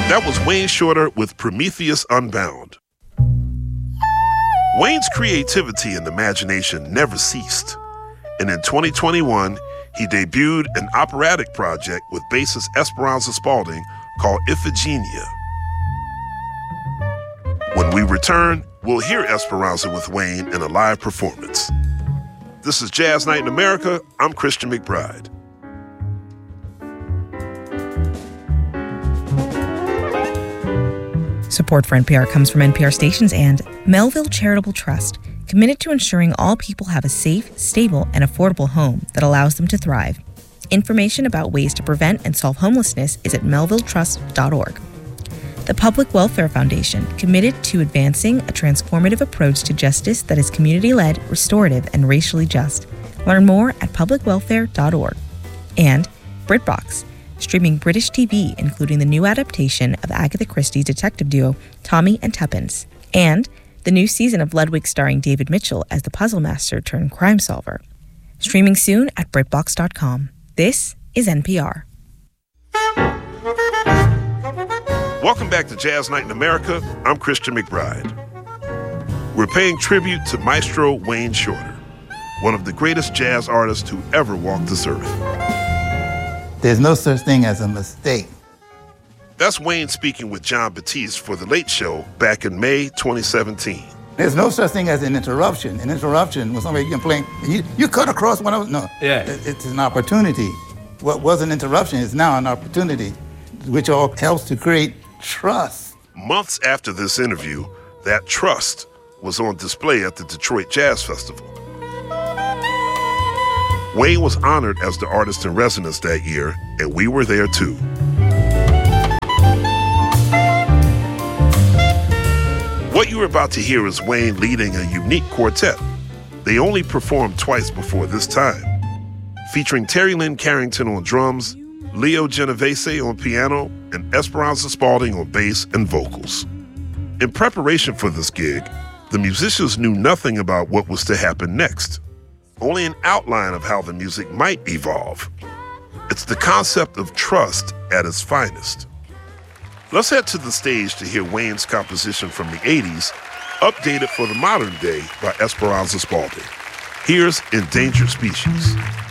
That was Wayne Shorter with Prometheus Unbound. Wayne's creativity and imagination never ceased. And in 2021, he debuted an operatic project with bassist Esperanza Spalding called Iphigenia. When we return, we'll hear Esperanza with Wayne in a live performance. This is Jazz Night in America. I'm Christian McBride. Support for NPR comes from NPR stations and Melville Charitable Trust, committed to ensuring all people have a safe, stable, and affordable home that allows them to thrive. Information about ways to prevent and solve homelessness is at melvilletrust.org. The Public Welfare Foundation, committed to advancing a transformative approach to justice that is community-led, restorative, and racially just. Learn more at publicwelfare.org. And BritBox, streaming British TV, including the new adaptation of Agatha Christie's detective duo Tommy and Tuppence, and the new season of Ludwig starring David Mitchell as the puzzle master turned crime solver. Streaming soon at BritBox.com. This is NPR. Welcome back to Jazz Night in America. I'm Christian McBride. We're paying tribute to Maestro Wayne Shorter, one of the greatest jazz artists who ever walked this earth. There's no such thing as a mistake. That's Wayne speaking with Jon Batiste for The Late Show back in May 2017. There's no such thing as an interruption. An interruption was somebody complaining, you cut across one of no. Yeah. It's an opportunity. What was an interruption is now an opportunity, which all helps to create trust. Months after this interview, that trust was on display at the Detroit Jazz Festival. Wayne was honored as the artist in residence that year, and we were there too. What you're about to hear is Wayne leading a unique quartet. They only performed twice before this time, featuring Terry Lynn Carrington on drums, Leo Genovese on piano, and Esperanza Spalding on bass and vocals. In preparation for this gig, the musicians knew nothing about what was to happen next, only an outline of how the music might evolve. It's the concept of trust at its finest. Let's head to the stage to hear Wayne's composition from the 80s, updated for the modern day by Esperanza Spalding. Here's Endangered Species.